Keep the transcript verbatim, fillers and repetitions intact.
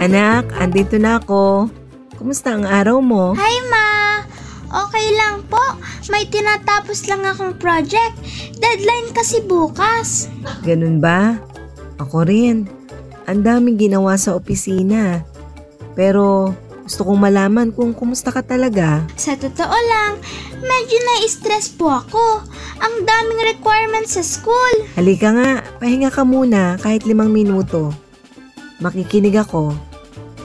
Anak, andito na ako. Kumusta ang araw mo? Hi, Ma! Okay lang po. May tinatapos lang akong project. Deadline kasi bukas. Ganun ba? Ako rin. Ang daming ginawa sa opisina. Pero gusto kong malaman kung kumusta ka talaga. Sa totoo lang, medyo na-stress po ako. Ang daming requirements sa school. Halika nga, pahinga ka muna kahit limang minuto. Makikinig ako.